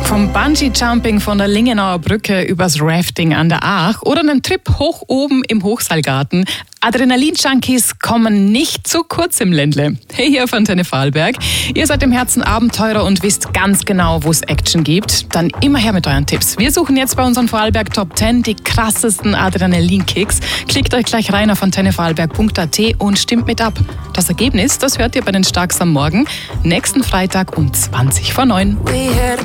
Vom Bungee-Jumping von der Lingenauer Brücke übers Rafting an der Aach oder einen Trip hoch oben im Hochseilgarten. Adrenalin-Junkies kommen nicht zu kurz im Ländle. Hey, hier von Antenne Vorarlberg. Ihr seid im Herzen Abenteurer und wisst ganz genau, wo es Action gibt. Dann immer her mit euren Tipps. Wir suchen jetzt bei unseren Vorarlberg Top 10 die krassesten Adrenalin-Kicks. Klickt euch gleich rein auf antennevorarlberg.at und stimmt mit ab. Das Ergebnis, das hört ihr bei den Starks am Morgen, nächsten Freitag um 20 vor 9.